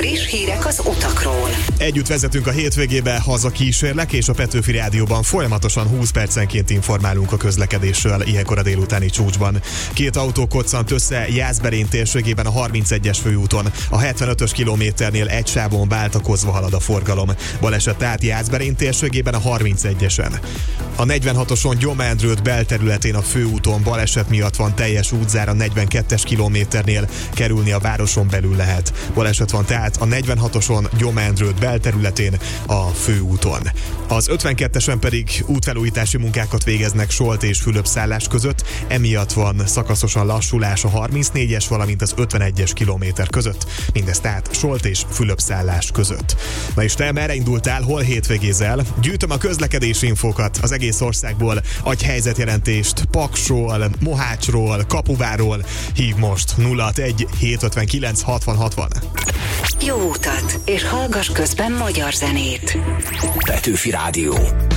Friss hírek az utakról. Együtt vezetünk a hétvégébe, haza kísérlek, és a Petőfi Rádióban folyamatosan 20 percenként informálunk a közlekedésről ilyenkor a délutáni csúcsban. 2 autó koccant össze Jászberény térségében a 31-es főúton. A 75-ös kilométernél egy sávon váltakozva halad a forgalom. Baleset tehát Jászberény térségében a 31-esen. A 46-oson Gyomendrőd belterületén a főúton baleset miatt van teljes útzár, a 42-es kilométernél kerülni a városon belül lehet. Baleset van tehát a 46-oson Gyomendrőd belterületén a főúton. Az 52-esen pedig útfelújítási munkákat végeznek Solt és Fülöp-szállás között, emiatt van szakaszosan lassulás a 34-es, valamint az 51-es kilométer között. Mindez tehát Solt és Fülöp-szállás között. Na és te merre indultál, hol hétvégézel? Gyűjtöm a közlekedési infókat az egész országból, adj helyzetjelentést Paksról, Mohácsról, Kapuváról. Hív most 061 759 60 60. Jó utat, és hallgass közben magyar zenét. Petőfi Rádió.